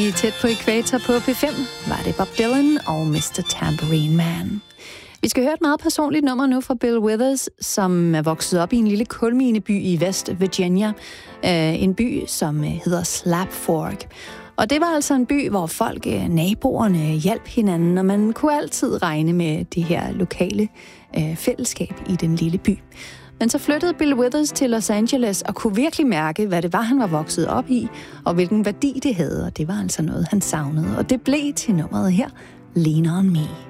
I Tæt på Ækvator på P5 var det Bob Dylan og Mr. Tambourine Man. Vi skal høre et meget personligt nummer nu fra Bill Withers, som er vokset op i en lille kulmineby i West Virginia. En by, som hedder Slap Fork. Og det var altså en by, hvor folk, naboerne, hjalp hinanden, og man kunne altid regne med det her lokale fællesskab i den lille by. Men så flyttede Bill Withers til Los Angeles og kunne virkelig mærke, hvad det var, han var vokset op i, og hvilken værdi det havde, og det var altså noget, han savnede. Og det blev til nummeret her, Lean on Me.